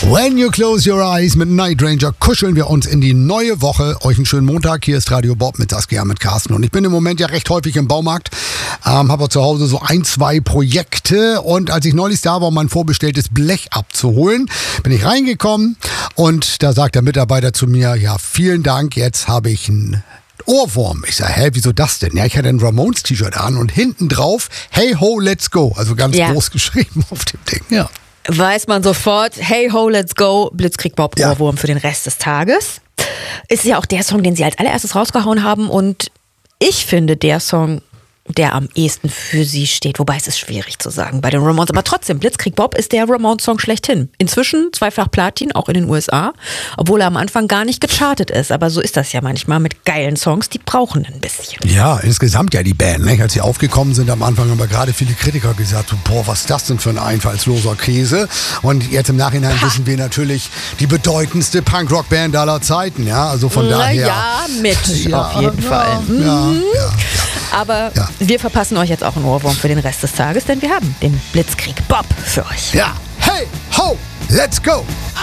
When you close your eyes mit Night Ranger kuscheln wir uns in die neue Woche. Euch einen schönen Montag. Hier ist Radio Bob mit Saskia, mit Carsten. Und ich bin im Moment ja recht häufig im Baumarkt. Habe zu Hause so 1-2 Projekte. Und als ich neulich da war, um mein vorbestelltes Blech abzuholen, bin ich reingekommen. Und da sagt der Mitarbeiter zu mir, ja, vielen Dank, jetzt habe ich einen Ohrwurm. Ich sage, hä, wieso das denn? Ja, ich hatte ein Ramones-T-Shirt an und hinten drauf, hey ho, let's go. Also ganz groß geschrieben auf dem Ding, ja. Weiß man sofort, hey ho, let's go, Blitzkrieg Bob Ohrwurm für den Rest des Tages. Ist ja auch der Song, den sie als allererstes rausgehauen haben und ich finde der Song, der am ehesten für sie steht. Wobei es ist schwierig zu sagen bei den Ramones. Aber trotzdem, Blitzkrieg Bob ist der Ramones-Song schlechthin. Inzwischen 2-fach Platin, auch in den USA. Obwohl er am Anfang gar nicht gechartet ist. Aber so ist das ja manchmal mit geilen Songs. Die brauchen ein bisschen. Ja, insgesamt ja die Band. Ne? Als sie aufgekommen sind am Anfang, haben wir gerade viele Kritiker gesagt, so, boah, was ist das denn für ein einfallsloser Käse? Und jetzt im Nachhinein wissen wir natürlich, die bedeutendste Punkrock-Band aller Zeiten. Ja, also von daher. Ja, mit auf jeden Fall. Ja. Aber wir verpassen euch jetzt auch einen Ohrwurm für den Rest des Tages, denn wir haben den Blitzkrieg Bob für euch. Ja, hey, ho, let's go!